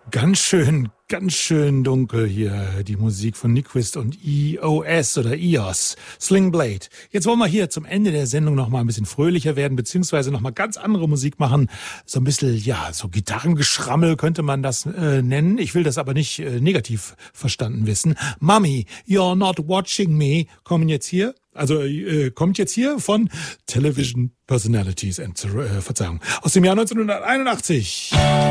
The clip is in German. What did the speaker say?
Ganz schön dunkel hier, die Musik von Nyquist und EOS oder EOS, Sling Blade. Jetzt wollen wir hier zum Ende der Sendung noch mal ein bisschen fröhlicher werden, beziehungsweise noch mal ganz andere Musik machen. So ein bisschen, ja, so Gitarrengeschrammel könnte man das nennen. Ich will das aber nicht negativ verstanden wissen. Mommy, You're Not Watching Me kommt jetzt hier von Television Personalities, Verzeihung, aus dem Jahr 1981.